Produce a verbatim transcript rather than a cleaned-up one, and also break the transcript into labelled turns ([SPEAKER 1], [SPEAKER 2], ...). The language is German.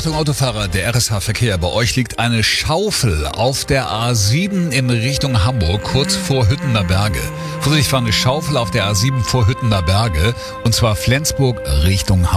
[SPEAKER 1] Achtung Autofahrer, der R S H-Verkehr. Bei euch liegt eine Schaufel auf der A sieben in Richtung Hamburg, kurz vor Hüttener Berge. Vorsicht, war eine Schaufel auf der A sieben vor Hüttener Berge, und zwar Flensburg Richtung Hamburg.